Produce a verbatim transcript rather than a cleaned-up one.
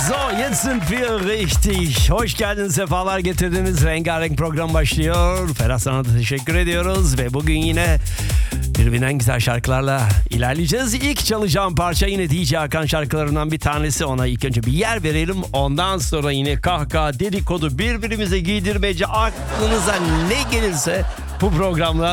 So, jetzt sind wir richtig. Hoş geldiniz, sefalar getirdiniz. Rengarenk program başlıyor. Ferhat sana da teşekkür ediyoruz. Ve bugün yine birbirinden güzel şarkılarla ilerleyeceğiz. İlk çalacağım parça yine D J Hakan şarkılarından bir tanesi. Ona ilk önce bir yer verelim. Ondan sonra yine kahkaha, dedikodu, birbirimize giydirmece, aklınıza ne gelirse bu programla